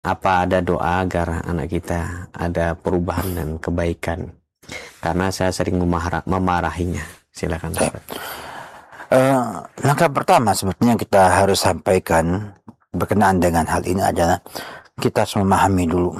Apa ada doa agar anak kita ada perubahan dan kebaikan? Karena saya sering memarahinya. Silakan Ustaz. Langkah pertama sebetulnya kita harus sampaikan berkenaan dengan hal ini adalah kita harus memahami dulu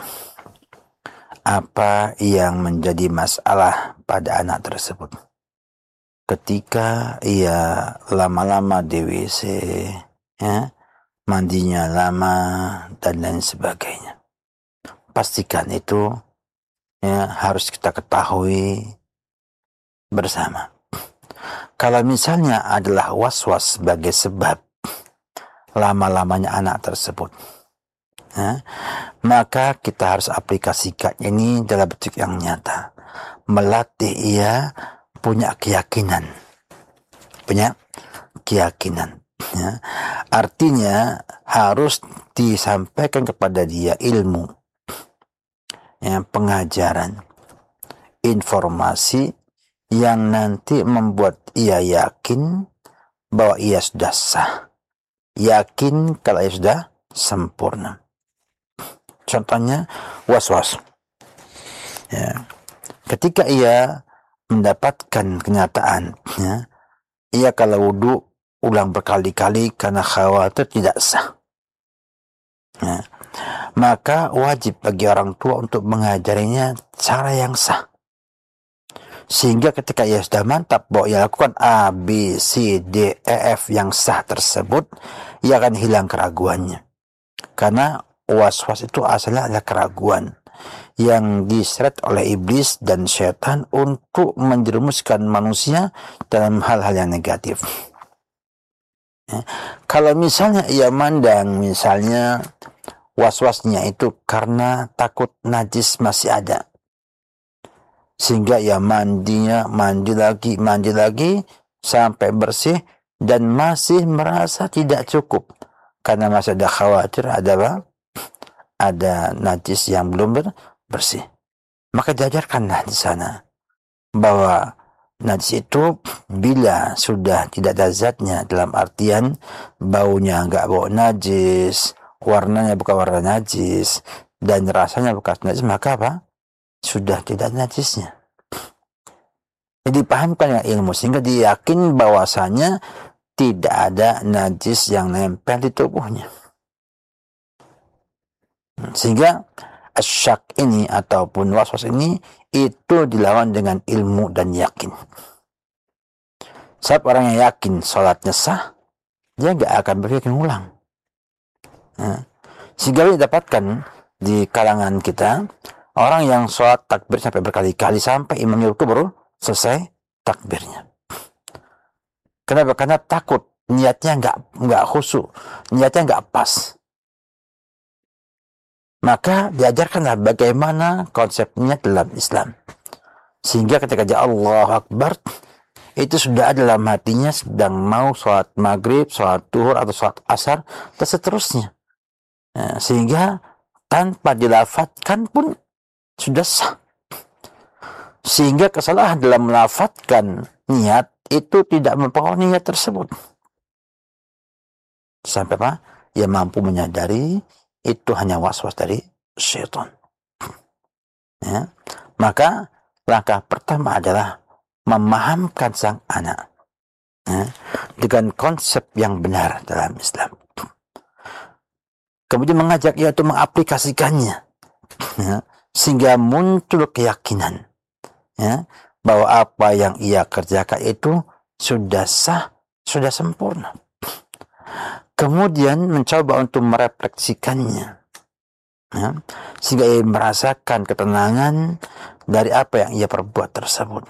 apa yang menjadi masalah pada anak tersebut. Ketika ia lama-lama di WC, ya, mandinya lama dan lain sebagainya, pastikan itu ya, harus kita ketahui bersama. Kalau misalnya adalah was-was sebagai sebab lama-lamanya anak tersebut, ya, maka kita harus aplikasikan ini dalam bentuk yang nyata. Melatih ia punya keyakinan. Ya. Artinya harus disampaikan kepada dia ilmu, ya, pengajaran, informasi yang nanti membuat ia yakin bahwa ia sudah sah. Yakin kalau ia sudah sempurna. Contohnya was-was. Ya. Ketika ia mendapatkan kenyataan, ya, ia kalau wudhu ulang berkali-kali karena khawatir tidak sah, ya, maka wajib bagi orang tua untuk mengajarinya cara yang sah. Sehingga ketika ia sudah mantap bahwa ia lakukan A, B, C, D, E, F yang sah tersebut, ia akan hilang keraguannya. Karena was-was itu asalnya adalah keraguan yang diseret oleh iblis dan syaitan untuk menjerumuskan manusia dalam hal-hal yang negatif. Ya. Kalau misalnya ia mandang misalnya was-wasnya itu karena takut najis masih ada, sehingga ia mandi lagi sampai bersih dan masih merasa tidak cukup karena masih ada khawatir ada najis yang belum bersih. Maka diajarkanlah di sana bahwa najis itu bila sudah tidak ada zatnya, dalam artian baunya enggak bau najis, warnanya bukan warna najis, dan rasanya bukan najis, maka apa? Sudah tidak najisnya. Jadi pahamkan yang ilmu sehingga dia yakin bahwasanya tidak ada najis yang nempel di tubuhnya. Sehingga asyak ini ataupun was-was ini itu dilawan dengan ilmu dan yakin. Sebab orang yang yakin sholatnya sah, dia nggak akan berpikir ulang. Sehingga didapatkan di kalangan kita orang yang sholat takbir sampai berkali-kali sampai imamnya rukuk baru selesai takbirnya. Kenapa? Karena takut, niatnya nggak khusyuk, niatnya nggak pas. Maka diajarkanlah bagaimana konsepnya dalam Islam. Sehingga ketika dia Allahu Akbar, itu sudah ada dalam hatinya sedang mau sholat maghrib, sholat duhur, atau sholat asar, dan seterusnya. Nah, sehingga tanpa dilafatkan pun sudah sah. Sehingga kesalahan dalam melafatkan niat itu tidak mempengaruhi niat tersebut. Sampai apa? Ia mampu menyadari itu hanya was-was dari syaitan. Ya. Maka langkah pertama adalah memahamkan sang anak, ya, dengan konsep yang benar dalam Islam. Kemudian mengajak ia untuk mengaplikasikannya, ya, sehingga muncul keyakinan, ya, bahwa apa yang ia kerjakan itu sudah sah, sudah sempurna. Kemudian mencoba untuk merefleksikannya, ya, sehingga ia merasakan ketenangan dari apa yang ia perbuat tersebut.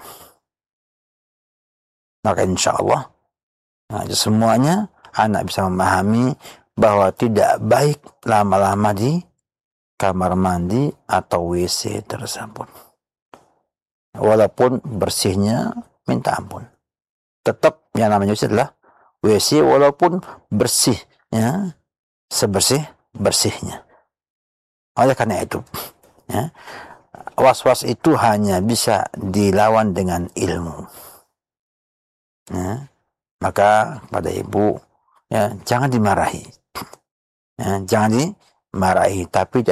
Maka insya Allah, semuanya anak bisa memahami bahwa tidak baik lama-lama di kamar mandi atau WC tersebut. Walaupun bersihnya minta ampun, tetap yang namanya WC adalah WC walaupun bersih, ya, sebersih-bersihnya. Oleh karena itu, ya, was-was itu hanya bisa dilawan dengan ilmu. Ya, maka pada ibu, ya, jangan dimarahi, ya, jangan marahi, tapi